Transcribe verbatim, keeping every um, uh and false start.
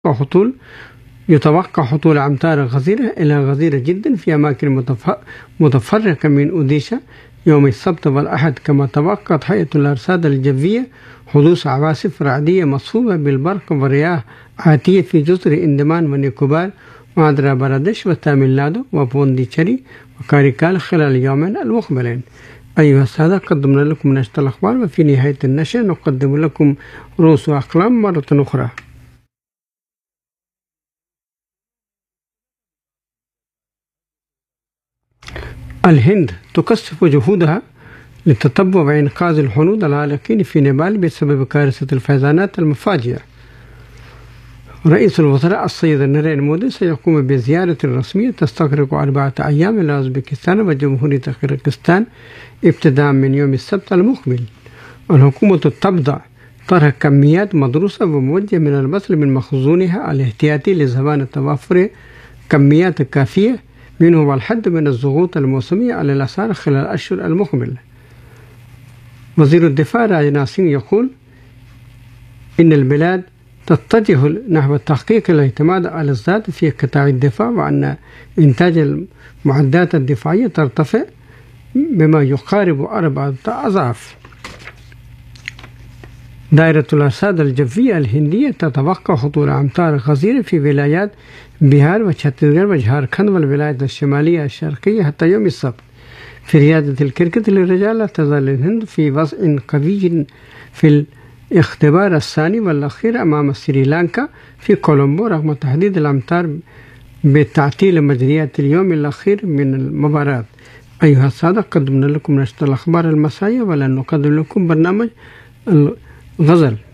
هطول يتوقع هطول أمطار غزيرة إلى غزيرة جدا في أماكن متفرقة من أوديشا يوم السبت والأحد، كما توقعت هيئة الأرصاد الجوية حدوث عواصف رعدية مصحوبة بالبرق ورياح عاتية في جزر إندمان ونيكوبار وآندرا بردش وتاميل نادو وبونديتشري وكاريكال خلال اليومين المقبلين. أيها السادة، قدمنا لكم نشرة الأخبار، وفي نهاية النشرة نقدم لكم رؤوس أقلام مرة أخرى. الهند تكثف جهودها للتتبع وإنقاذ الهنود العالقين في نيبال بسبب كارثة الفيضانات المفاجئة. رئيس الوزراء السيد ناريندرا مودي سيقوم بزيارة رسمية تستغرق أربعة أيام إلى أوزبكستان وجمهورية قرقستان ابتداء من يوم السبت المقبل. الحكومة تبدأ طرح كميات مدروسة وموجهة من البصل من مخزونها الاحتياطي لضمان توفر كميات كافية منه والحد من الضغوط الموسمية على الأسعار خلال الأشهر المقبلة. وزير الدفاع راجناث سينغ يقول إن البلاد تتجه نحو تحقيق الاعتماد على الذات في قطاع الدفاع، وأن إنتاج المعدات الدفاعية ترتفع بما يقارب أربعة أضعاف. دائرة الأرصاد الجوية الهندية تتوقع هطول أمطار غزيرة في ولايات بيهار وشتيسغढ़ وجھاركھنڈ والولايات الشمالية الشرقية حتى يوم السبت. في رياضة الكركت للرجال لا تزال الهند في وضع قوي في الاختبار الثاني والأخير أمام سريلانكا في كولومبو رغم تهديد الأمطار بتعطيل مجريات اليوم الأخير من المباراة. أيها السادة، قدمنا لكم نشرة الأخبار المسائية، ولن نقدم لكم برنامج الغزل.